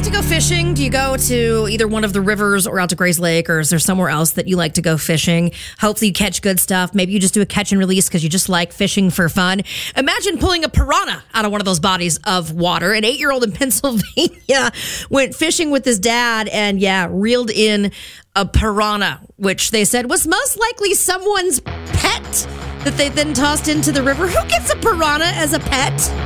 like to go fishing? Do you go to either one of the rivers or out to Gray's Lake, or is there somewhere else that you like to go fishing? Hopefully you catch good stuff. Maybe you just do a catch and release because you just like fishing for fun. Imagine pulling a piranha out of one of those bodies of water. An 8-year-old in Pennsylvania went fishing with his dad and, reeled in a piranha, which they said was most likely someone's pet that they then tossed into the river. Who gets a piranha as a pet?